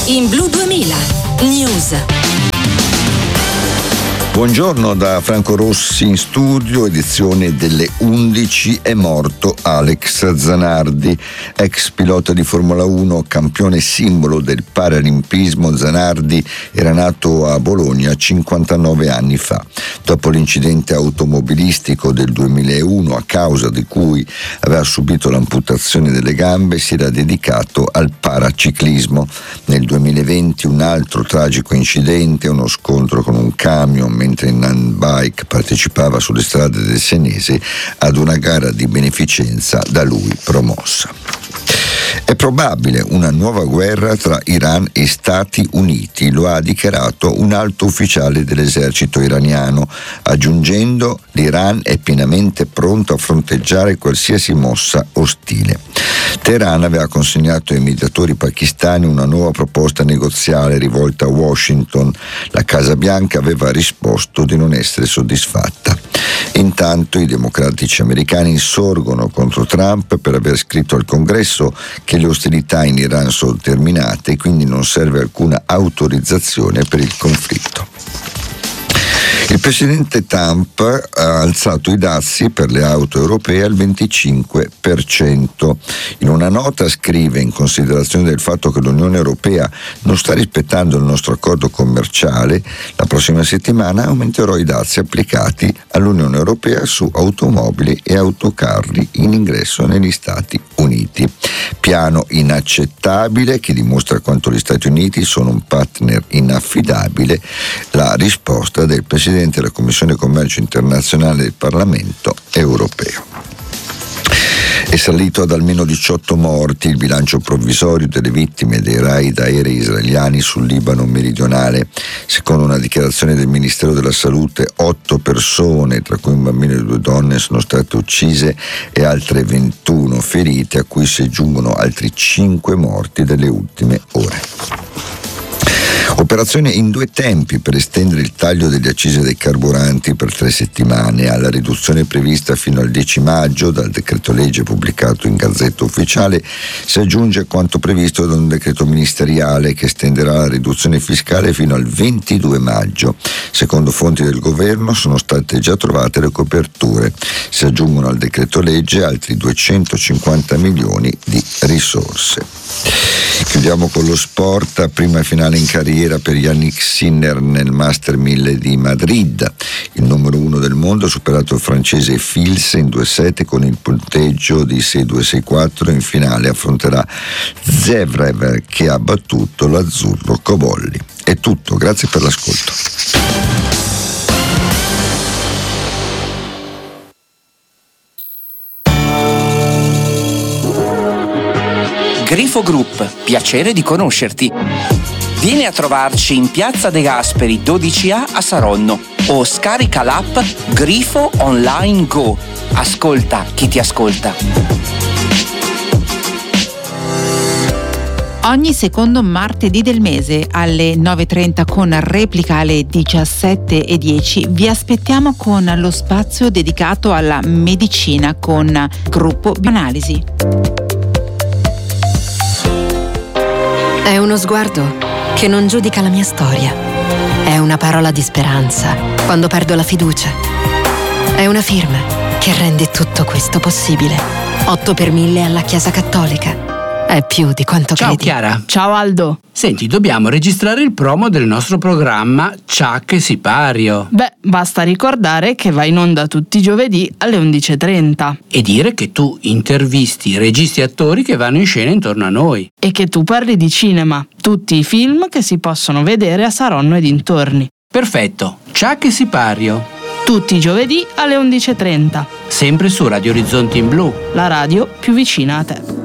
In Blu 2000 News. Buongiorno da Franco Rossi in studio, edizione delle 11. È morto Alex Zanardi, ex pilota di Formula 1, campione simbolo del paralimpismo. Zanardi era nato a Bologna 59 anni fa. Dopo l'incidente automobilistico del 2001, a causa di cui aveva subito l'amputazione delle gambe, si era dedicato al paraciclismo. Nel 2020 un altro tragico incidente, uno scontro con un camion mentre in handbike partecipava sulle strade del Senese ad una gara di beneficenza da lui promossa. È probabile una nuova guerra tra Iran e Stati Uniti, lo ha dichiarato un alto ufficiale dell'esercito iraniano, aggiungendo: l'Iran è pienamente pronto a fronteggiare qualsiasi mossa ostile. Teheran aveva consegnato ai mediatori pakistani una nuova proposta negoziale rivolta a Washington. La Casa Bianca aveva risposto di non essere soddisfatta. Intanto i democratici americani insorgono contro Trump per aver scritto al Congresso che le ostilità in Iran sono terminate e quindi non serve alcuna autorizzazione per il conflitto. Il presidente Trump ha alzato i dazi per le auto europee al 25%. In una nota scrive: in considerazione del fatto che l'Unione Europea non sta rispettando il nostro accordo commerciale, la prossima settimana aumenterò i dazi applicati all'Unione Europea su automobili e autocarri in ingresso negli Stati Uniti. Piano inaccettabile che dimostra quanto gli Stati Uniti sono un partner inaffidabile, la risposta del presidente della Commissione Commercio Internazionale del Parlamento Europeo. È salito ad almeno 18 morti il bilancio provvisorio delle vittime dei raid aerei israeliani sul Libano meridionale. Secondo una dichiarazione del Ministero della Salute, 8 persone, tra cui un bambino e 2 donne, sono state uccise e altre 21 ferite, a cui si aggiungono altri 5 morti delle ultime ore. Operazione in 2 tempi per estendere il taglio delle accise dei carburanti per 3 settimane alla riduzione prevista fino al 10 maggio dal decreto legge pubblicato in Gazzetta Ufficiale. Si aggiunge quanto previsto da un decreto ministeriale che estenderà la riduzione fiscale fino al 22 maggio. Secondo fonti del governo sono state già trovate le coperture. Si aggiungono al decreto legge altri 250 milioni di risorse. Chiudiamo con lo sport. Prima finale in carriera per Yannick Sinner nel Master 1000 di Madrid. Il numero 1 del mondo ha superato il francese Fils in 2 set con il punteggio di 6-2-6-4. In finale affronterà Zverev, che ha battuto l'azzurro Cobolli. È tutto, grazie per l'ascolto. Grifo Group, piacere di conoscerti. Vieni a trovarci in Piazza De Gasperi 12A a Saronno o scarica l'app Grifo Online Go. Ascolta chi ti ascolta. Ogni secondo martedì del mese alle 9:30 con replica alle 17:10 vi aspettiamo con lo spazio dedicato alla medicina con Gruppo Bioanalisi. È uno sguardo che non giudica la mia storia. È una parola di speranza quando perdo la fiducia. È una firma che rende tutto questo possibile. 8 per 1000 alla Chiesa Cattolica. È più di quanto Ciao credi. Chiara. Ciao Aldo. Senti, dobbiamo registrare il promo del nostro programma Ciak e Sipario. Beh, basta ricordare che va in onda tutti i giovedì alle 11:30 E dire che tu intervisti registi e attori che vanno in scena intorno a noi. e che tu parli di cinema, tutti i film che si possono vedere a Saronno e dintorni. Perfetto, Ciak e Sipario. Tutti i giovedì alle 11:30. Sempre su Radio Orizzonti in Blu. La radio più vicina a te.